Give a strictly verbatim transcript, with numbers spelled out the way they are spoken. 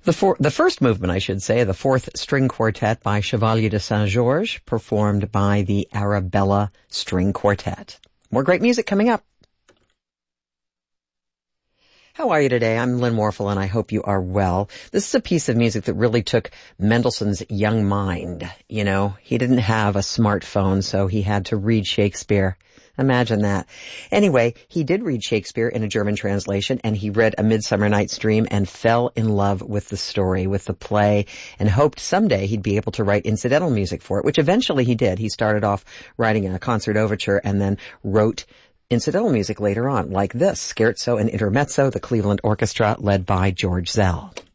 The, for, the first movement, I should say, the Fourth String Quartet by Chevalier de Saint-Georges, performed by the Arabella String Quartet. More great music coming up. How are you today? I'm Lynn Warfel, and I hope you are well. This is a piece of music that really took Mendelssohn's young mind. You know, he didn't have a smartphone, so he had to read Shakespeare. Imagine that. Anyway, he did read Shakespeare in a German translation, and he read A Midsummer Night's Dream and fell in love with the story, with the play, and hoped someday he'd be able to write incidental music for it, which eventually he did. He started off writing a concert overture and then wrote incidental music later on, like this, Scherzo and Intermezzo, the Cleveland Orchestra, led by George Zell.